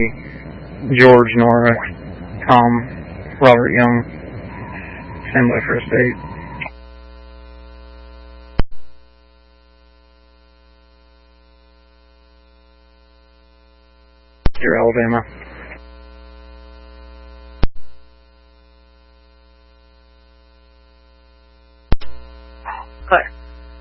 George, Nora, Tom, Robert Young, standby for a state. Alabama.